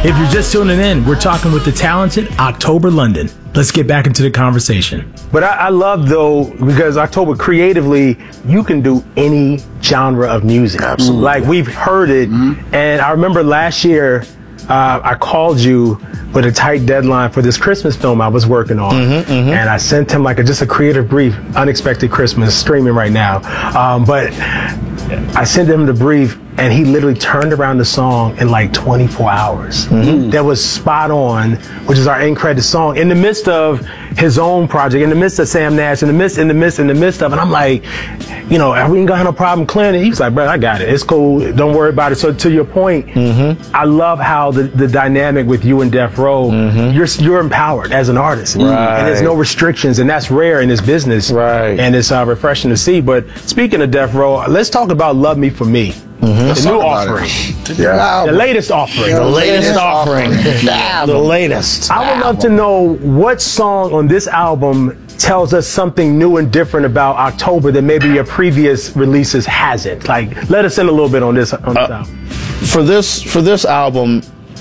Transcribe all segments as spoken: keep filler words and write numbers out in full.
If you're just tuning in, we're talking with the talented October London. Let's get back into the conversation. But I, I love, though, because October, creatively, you can do any genre of music. Absolutely. Like, we've heard it. Mm-hmm. And I remember last year, uh, I called you with a tight deadline for this Christmas film I was working on. Mm-hmm, mm-hmm. And I sent him like a, just a creative brief, Unexpected Christmas, streaming right now. Um, but I sent him the brief, and he literally turned around the song in like twenty-four hours. Mm-hmm. That was spot on, which is our end credit song, in the midst of his own project, in the midst of Sam Nash, in the midst, in the midst, in the midst of, and I'm like, you know, we ain't got no problem clearing it. He's like, bro, I got it. It's cool. Don't worry about it. So to your point, mm-hmm. I love how the, the dynamic with you and Death Row, mm-hmm. you're you're empowered as an artist. Right. And there's no restrictions, and that's rare in this business. Right. And it's uh, refreshing to see. But speaking of Death Row, let's talk about Love Me For Me. Mm-hmm. The new offering. Yeah. The latest offering. The latest offering. The latest. I would love to know what song on this album tells us something new and different about October that maybe your previous releases hasn't. Like, let us in a little bit on this, on this uh, album. For this, for this album,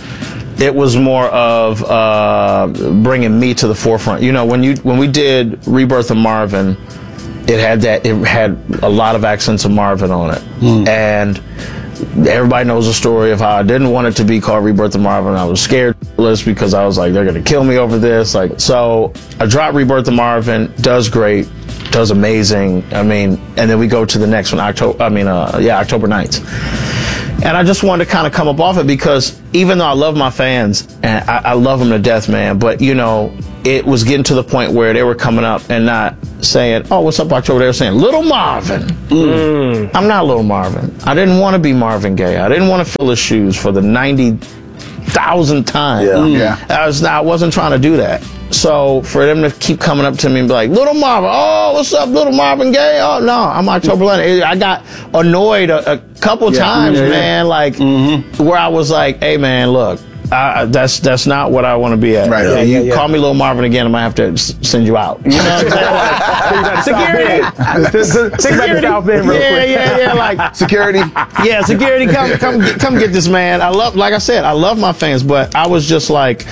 it was more of uh, bringing me to the forefront. You know, when you when we did Rebirth of Marvin, it had that it had a lot of accents of Marvin on it, mm. and everybody knows the story of how I didn't want it to be called Rebirth of Marvin. I was scared because I was like, they're gonna kill me over this. Like, so I dropped Rebirth of Marvin, does great, does amazing. I mean, and then we go to the next one, October. I mean, uh, yeah, October Nights. And I just wanted to kind of come up off it because even though I love my fans and I, I love them to death, man, but you know, it was getting to the point where they were coming up and not saying, oh, what's up, October? They were saying, Little Marvin. Mm. I'm not Little Marvin. I didn't want to be Marvin Gaye. I didn't want to fill his shoes for the ninety thousandth time. Yeah. Mm. yeah. I, was not, I wasn't trying to do that. So for them to keep coming up to me and be like, Little Marvin, oh, what's up, Little Marvin Gaye? Oh, no, I'm October London. I got annoyed a, a couple yeah. times, yeah, yeah. man, like mm-hmm. where I was like, hey, man, look, I, that's that's not what I want to be at. Right. Yeah, you yeah, yeah. call me Little Marvin again, I might have to s- send you out. You know what I'm saying? Security. Security. Yeah, yeah, yeah. Like security. Yeah, security. Come, come, get, come get this man. I love, like I said, I love my fans, but I was just like,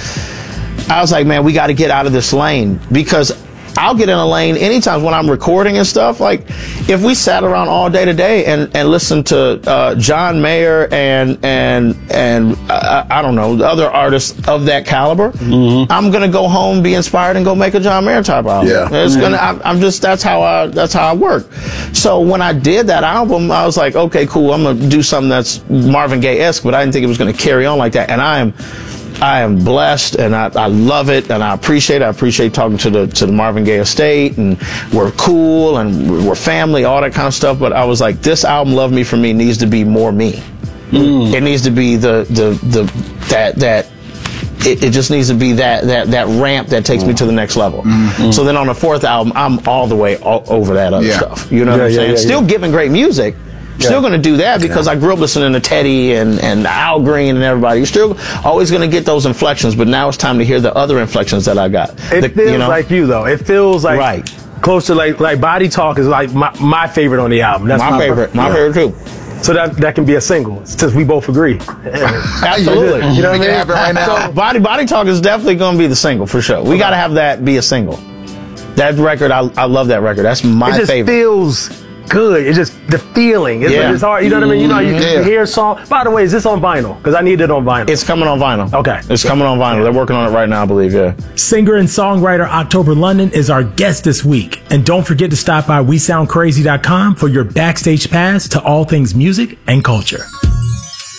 I was like, man, we got to get out of this lane because I'll get in a lane anytime when I'm recording and stuff. Like, if we sat around all day today and, and listened to uh, John Mayer and and and uh, I don't know, the other artists of that caliber, mm-hmm. I'm gonna go home, be inspired, and go make a John Mayer type album. Yeah, it's mm-hmm. gonna. I'm, I'm just that's how I that's how I work. So when I did that album, I was like, okay, cool. I'm gonna do something that's Marvin Gaye-esque, but I didn't think it was gonna carry on like that. And I am. I am blessed and I, I love it and I appreciate it. I appreciate talking to the to the Marvin Gaye estate and we're cool and we're family, all that kind of stuff. But I was like, this album, Love Me For Me, needs to be more me. Mm. It needs to be the the the that that it, it just needs to be that that that ramp that takes mm. me to the next level. Mm-hmm. So then on the fourth album, I'm all the way all over that other yeah. stuff. You know yeah, what I'm yeah, saying? Yeah, Still yeah. giving great music. Still yeah. going to do that because yeah. I grew up listening to Teddy and, and Al Green and everybody. You're still always going to get those inflections, but now it's time to hear the other inflections that I got. It the, feels you know? like you, though. It feels like right. close to like like Body Talk is like my, my favorite on the album. That's my, my favorite. My yeah. favorite too. So that that can be a single since we both agree. Absolutely. You know what I mean? Have it right now. So Body Body Talk is definitely going to be the single for sure. We okay. got to have that be a single. That record, I I love that record. That's my it just favorite. Feels good. It's just the feeling. It's, yeah. like, it's hard. You know what I mean? You know, you, yeah. you hear a song. By the way, is this on vinyl? Because I need it on vinyl. It's coming on vinyl. Okay. It's coming on vinyl. They're working on it right now, I believe, yeah. Singer and songwriter October London is our guest this week. And don't forget to stop by we sound crazy dot com for your backstage pass to all things music and culture.